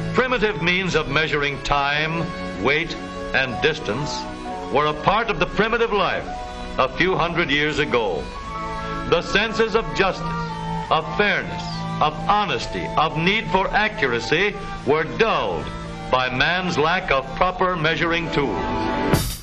Primitive means of measuring time, weight, and distance were a part of the primitive life a few hundred years ago. The senses of justice, of fairness, of honesty, of need for accuracy were dulled by man's lack of proper measuring tools.